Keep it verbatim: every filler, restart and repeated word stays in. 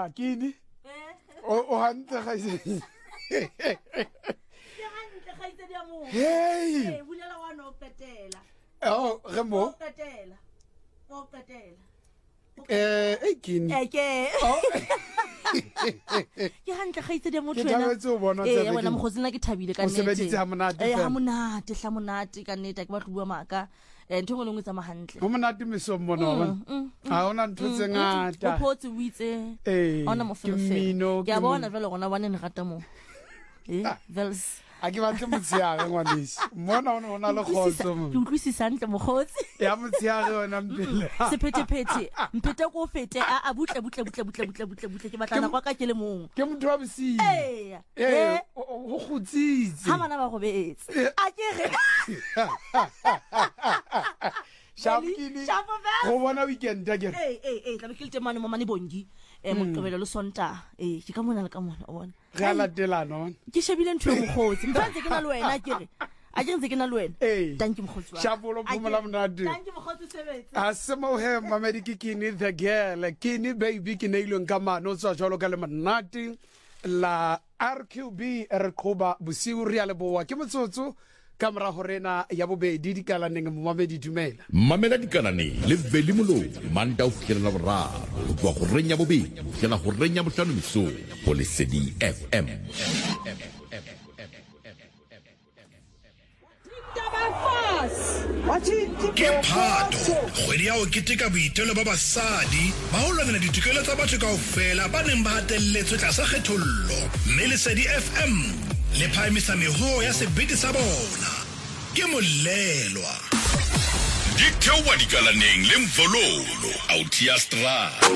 ya kini o o hantse ga ise hey bulela wa no petela oh re mo petela o petela eh e kini eh ke ke hantle ga itse di motho wena eh wena mogotsi nna ke thabile ka nnete o sebeditse ha monate eh ha monate hla monate ka nnete ke ba tlo bua maka eh ntho ngwe tsa mahantle ho monate meso mona wa ha ona ntho tse ngata o photse o itse eh ona mo felo ke a bona vele gona bana ne rata mo eh vels a ke batse motsiare ngwanisi mona ona ona le khotso mo ke utlwisisa ntle mogotsi ya motsiare ona mpile sephethephethe mpete ko fete a a butle butle butle butle butle butle butle ke batlana kwa ka ke le mong ke motho wa bisi eh eh o khutsitse ha bana ba go beetse a ke re Shapkini go bona weekend again eh eh eh tla be ke le temane mo mane bongi eh moqebelo le sonta eh ke ka mona le ka mona o bona re a latelana man ke shebile ntho e mogotsi mpantse ke na le wena ke re a ke ntse ke na le wena thank you mogotsi wa shapolo phomola monate thank you mogotsi sebetse a semo he mamedi ke kini the girl kini baby ke neilwe ka mano tswa jalo ka le monate la R Q B re qoba bosiu re a le boa ke motsotso kamera horena ya bobedi dikalaneng momamedi dumela mamela dikalane le veli molo manda o fihlela la boraro go go renya bobedi go fihlela go renya bohlano miso go le Lesedi F M ke phato kgwedi ya o keteka boitelo ba basadi ba ho lwanela ditokelo tsa batho kaofela ba neng ba hatelletswe tlasa kgethollo mme Lesedi F M le phahamisa meho ya sebete sa bona ke molelwa di thewa dikalaneng le mvololo out ya stra